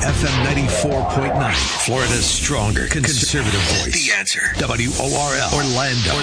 FM 94.9. Florida's stronger conservative voice. The Answer. WORL. Orlando.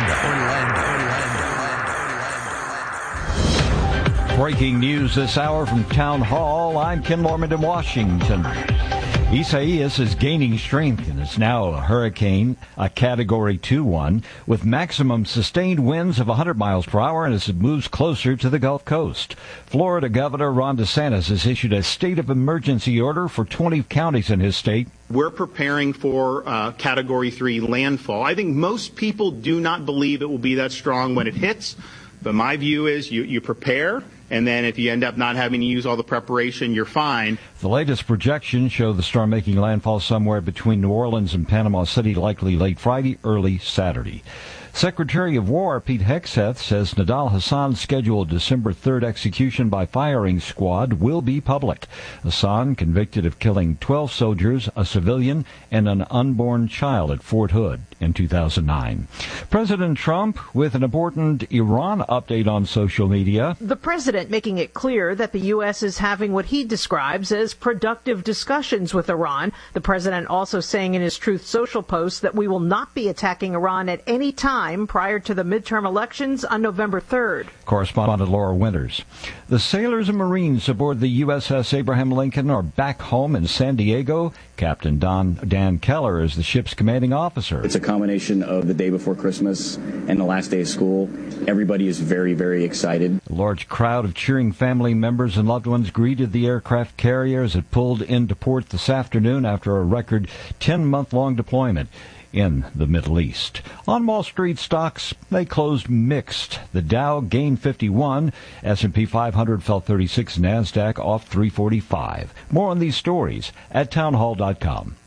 Breaking news this hour from Town Hall. I'm Ken Lorman in Washington. Isaias is gaining strength and is now a hurricane, a Category 2 one, with maximum sustained winds of 100 miles per hour as it moves closer to the Gulf Coast. Florida Governor Ron DeSantis has issued a state of emergency order for 20 counties in his state. We're preparing for Category 3 landfall. I think most people do not believe it will be that strong when it hits, but my view is you prepare. And then if you end up not having to use all the preparation, you're fine. The latest projections show the storm making landfall somewhere between New Orleans and Panama City, likely late Friday, early Saturday. Secretary of War Pete Hegseth says Nidal Hassan's scheduled December 3rd execution by firing squad will be public. Hassan, convicted of killing 12 soldiers, a civilian, and an unborn child at Fort Hood in 2009. President Trump with an important Iran update on social media. The president making it clear that the U.S. is having what he describes as productive discussions with Iran. The president also saying in his Truth Social post that we will not be attacking Iran at any time prior to the midterm elections on November 3rd. Correspondent Laura Winters. The sailors and Marines aboard the USS Abraham Lincoln are back home in San Diego. Captain Dan Keller is the ship's commanding officer. It's a combination of the day before Christmas and the last day of school. Everybody is very, very excited. A large crowd of cheering family members and loved ones greeted the aircraft carrier as it pulled into port this afternoon after a record 10-month-long deployment in the Middle East. On Wall Street, stocks, they closed mixed. The Dow gained 51, S&P 500 fell 36, NASDAQ off 345. More on these stories at townhall.com.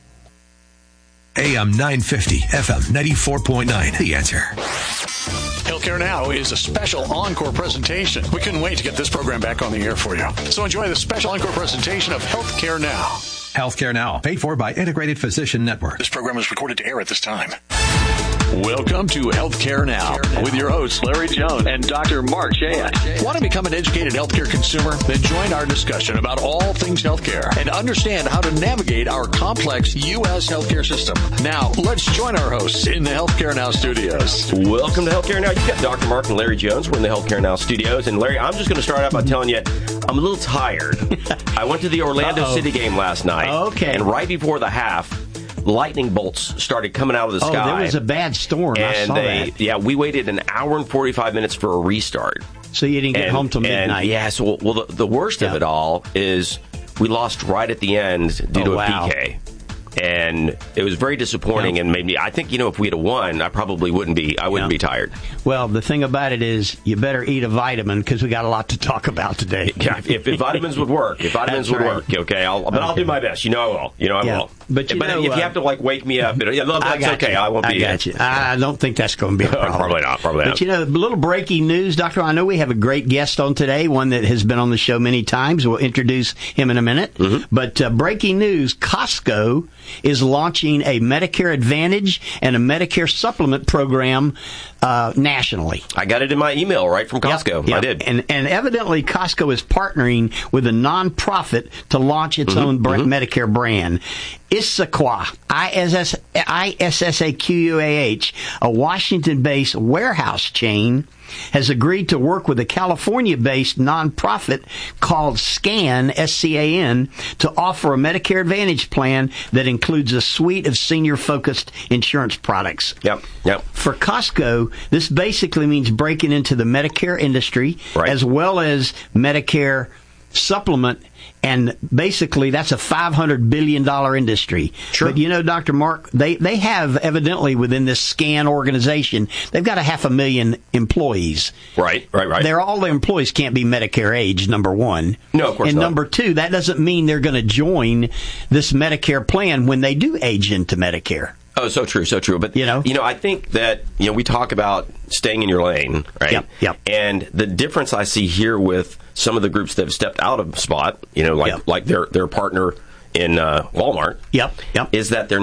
AM 950, FM 94.9. The Answer. Healthcare Now is a special encore presentation. We couldn't wait to get this program back on the air for you. So enjoy the special encore presentation of Healthcare Now. Healthcare Now, paid for by Integrated Physician Network. This program is recorded to air at this time. Welcome to Healthcare Now with your hosts, Larry Jones and Dr. Mark Shaya. Want to become an educated healthcare consumer? Then join our discussion about all things healthcare and understand how to navigate our complex U.S. healthcare system. Now, let's join our hosts in the Healthcare Now studios. Welcome to Healthcare Now. You've got Dr. Mark and Larry Jones. We're in the Healthcare Now studios. And Larry, I'm just going to start out by telling you, I'm a little tired. I went to the Orlando City game last night. Okay. And right before the half, lightning bolts started coming out of the sky. Oh, there was a bad storm. And I saw that. Yeah, we waited an hour and 45 minutes for a restart. So you didn't get home till midnight. Yeah, so the worst of it all is we lost right at the end due to a PK. And it was very disappointing and made me, I think, if we had won, I probably wouldn't be tired. Well, the thing about it is you better eat a vitamin because we got a lot to talk about today. Yeah, if vitamins would work. Okay? I'll do my best. I will. I will. But if you have to, wake me up, that's okay. I won't be. I got you. I don't think that's going to be a problem. Probably not. But, a little breaking news, Doctor. I know we have a great guest on today, one that has been on the show many times. We'll introduce him in a minute. Mm-hmm. But breaking news, Costco is launching a Medicare Advantage and a Medicare Supplement program nationally. I got it in my email right from Costco. Yep. I did. And evidently Costco is partnering with a nonprofit to launch its own Medicare brand. Issaquah, ISSAQUAH, a Washington-based warehouse chain, has agreed to work with a California-based nonprofit called SCAN, S-C-A-N, to offer a Medicare Advantage plan that includes a suite of senior-focused insurance products. Yep. For Costco, this basically means breaking into the Medicare industry, as well as Medicare Supplement, and basically that's a $500 billion industry. Sure. But Dr. Mark, they have evidently within this SCAN organization, they've got 500,000 employees. Right. All the employees can't be Medicare age, number one. No, of course not. And number two, that doesn't mean they're going to join this Medicare plan when they do age into Medicare. Oh, so true. But, I think that, we talk about staying in your lane, right? Yep. And the difference I see here with some of the groups that have stepped out of Spot, like their partner in Walmart, Yep. is that they're